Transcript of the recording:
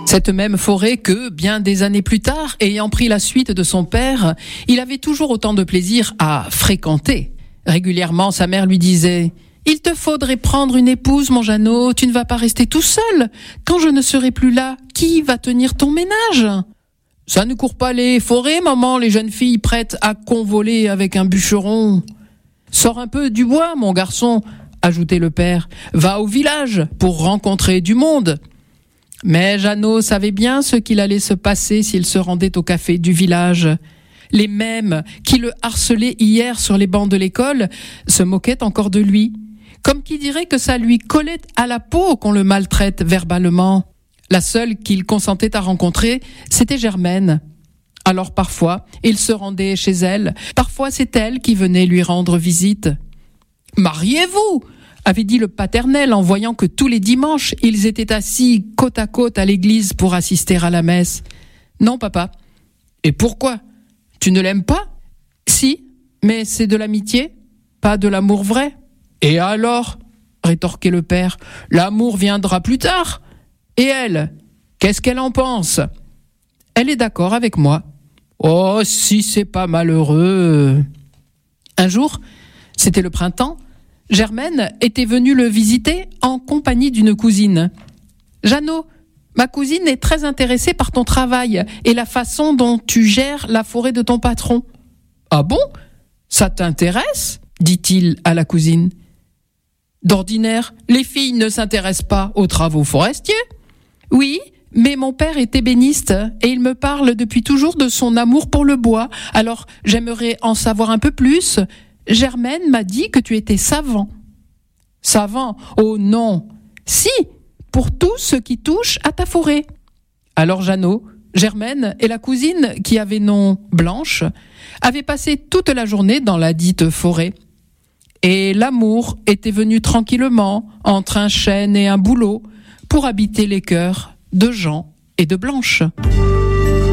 Cette même forêt que, bien des années plus tard, ayant pris la suite de son père, il avait toujours autant de plaisir à fréquenter. Régulièrement, sa mère lui disait « Il te faudrait prendre une épouse, mon Jeannot, tu ne vas pas rester tout seul. Quand je ne serai plus là, qui va tenir ton ménage ?»« Ça ne court pas les forêts, maman, les jeunes filles prêtes à convoler avec un bûcheron. »« Sors un peu du bois, mon garçon, » ajoutait le père. « Va au village pour rencontrer du monde. » Mais Jeannot savait bien ce qu'il allait se passer s'il se rendait au café du village. Les mêmes qui le harcelaient hier sur les bancs de l'école se moquaient encore de lui, comme qui dirait que ça lui collait à la peau qu'on le maltraite verbalement. La seule qu'il consentait à rencontrer, c'était Germaine. Alors parfois, il se rendait chez elle, parfois c'est elle qui venait lui rendre visite. « Mariez-vous !» avait dit le paternel en voyant que tous les dimanches, ils étaient assis côte à côte à l'église pour assister à la messe. « Non, papa. »« Et pourquoi ? Tu ne l'aimes pas ? » ?»« Si, mais c'est de l'amitié, pas de l'amour vrai. »« Et alors ?» rétorquait le père. « L'amour viendra plus tard. Et elle, qu'est-ce qu'elle en pense ? » ?»« Elle est d'accord avec moi. »« Oh, si c'est pas malheureux !» Un jour, c'était le printemps, Germaine était venue le visiter en compagnie d'une cousine. « Jeannot, ma cousine est très intéressée par ton travail et la façon dont tu gères la forêt de ton patron. »« Ah bon ? Ça t'intéresse ?» dit-il à la cousine. « D'ordinaire, les filles ne s'intéressent pas aux travaux forestiers. »« Oui, mais mon père est ébéniste et il me parle depuis toujours de son amour pour le bois. Alors j'aimerais en savoir un peu plus. Germaine m'a dit que tu étais savant. »« Savant ? Oh non ! Si, pour tout ce qui touche à ta forêt. » Alors Jeannot, Germaine et la cousine, qui avait nom Blanche, avaient passé toute la journée dans la dite forêt. Et l'amour était venu tranquillement, entre un chêne et un bouleau, pour habiter les cœurs de Jean et de Blanche.